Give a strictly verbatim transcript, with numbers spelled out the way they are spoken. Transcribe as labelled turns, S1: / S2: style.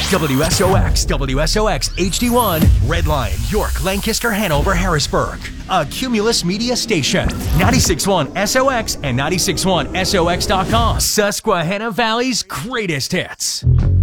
S1: W S O X, W S O X H D one, Red Lion, York, Lancaster, Hanover, Harrisburg. A Cumulus Media station. ninety-six point one S O X and ninety-six point one S O X dot com. Susquehanna Valley's greatest hits.